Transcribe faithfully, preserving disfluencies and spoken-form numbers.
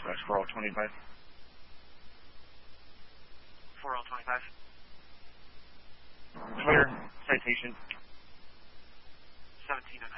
Northwest four L twenty-five. four L twenty-five. Clear. Citation. seventeen and a